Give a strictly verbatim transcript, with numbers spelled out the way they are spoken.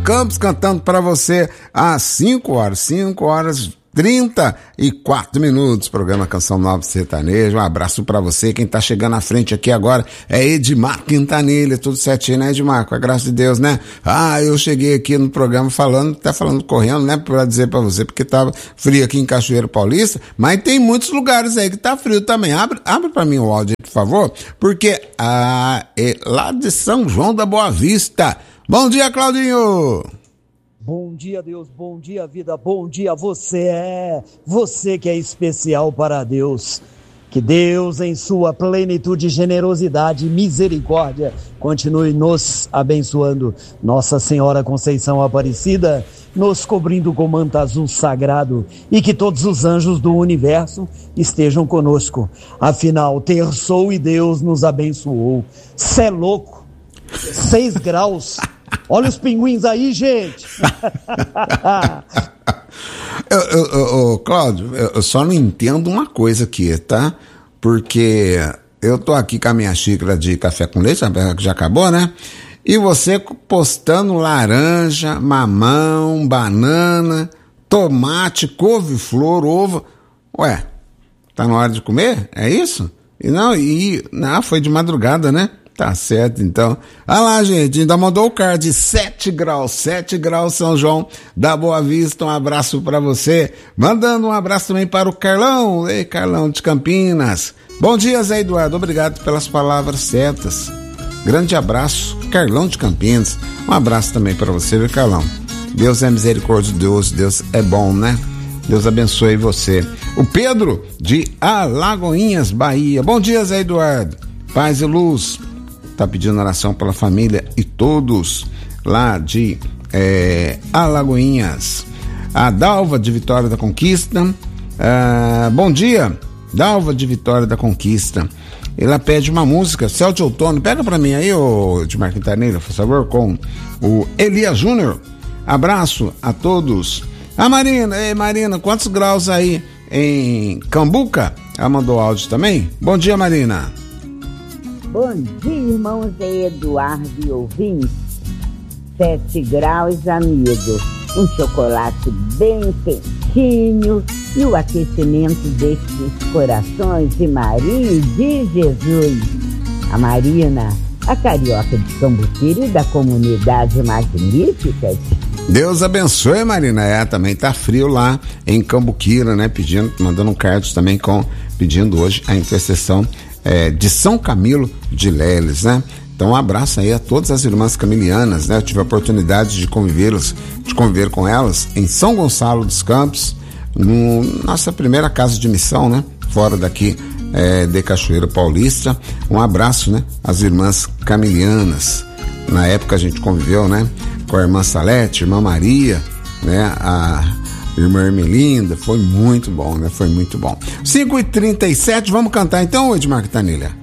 Campos cantando para você às cinco horas, cinco horas trinta e quatro minutos, programa Canção Nova Sertanejo. Um abraço para você. Quem tá chegando à frente aqui agora é Edmar Quintanilha, tudo certinho, né, Edmar? Com a graça de Deus, né? Ah, eu cheguei aqui no programa falando, tá falando correndo, né, para dizer para você, porque tava frio aqui em Cachoeiro Paulista, mas tem muitos lugares aí que tá frio também. Abre, abre para mim o áudio, por favor, porque ah, é lá de São João da Boa Vista. Bom dia, Claudinho! Bom dia, Deus, bom dia, vida, bom dia, você é, você que é especial para Deus. Que Deus, em sua plenitude, generosidade e misericórdia, continue nos abençoando. Nossa Senhora Conceição Aparecida, nos cobrindo com manto azul sagrado, e que todos os anjos do universo estejam conosco. Afinal, terçou e Deus nos abençoou. Cê é louco, seis graus. Olha os pinguins aí, gente. eu, eu, eu, Cláudio, eu só não entendo uma coisa aqui, tá? Porque eu tô aqui com a minha xícara de café com leite, que já acabou, né? E você postando laranja, mamão, banana, tomate, couve-flor, ovo. Ué, tá na hora de comer? É isso? E não, e não, foi de madrugada, né? Tá certo, então. Ah lá, gente, ainda mandou o card, sete graus, sete graus, São João da Boa Vista. Um abraço para você. Mandando um abraço também para o Carlão. Ei, Carlão de Campinas. Bom dia, Zé Eduardo. Obrigado pelas palavras certas. Grande abraço, Carlão de Campinas. Um abraço também para você, viu, Carlão? Deus é misericordioso, Deus é bom, né? Deus abençoe você. O Pedro de Alagoinhas, Bahia. Bom dia, Zé Eduardo. Paz e luz. Tá pedindo oração pela família e todos lá de é, Alagoinhas. A Dalva de Vitória da Conquista. Ah, bom dia, Dalva de Vitória da Conquista. Ela pede uma música, Céu de Outono. Pega pra mim aí, ô de Marco Quintanilha, por favor, com o Elias Júnior. Abraço a todos. A Marina, ei Marina, quantos graus aí em Cambuca? Ela mandou áudio também. Bom dia, Marina. Bom dia, irmãos Eduardo e ouvintes. Sete graus, amigos. Um chocolate bem quentinho e o aquecimento destes corações de Maria e de Jesus. A Marina, a carioca de Cambuquira e da comunidade Magnífica. Deus abençoe, Marina. É, também tá frio lá em Cambuquira, né? Pedindo, mandando um card também com, pedindo hoje a intercessão É, de São Camilo de Leles, né? Então um abraço aí a todas as irmãs camilianas, né? Eu tive a oportunidade de convivê-las, de conviver com elas em São Gonçalo dos Campos, no, nossa primeira casa de missão, né? Fora daqui é, de Cachoeiro Paulista. Um abraço, né? Às irmãs camilianas. Na época a gente conviveu, né? Com a irmã Salete, irmã Maria, né? A irmã Ermelinda, foi muito bom, né? Foi muito bom. cinco e trinta e sete, vamos cantar então, Edmar Quintanilha?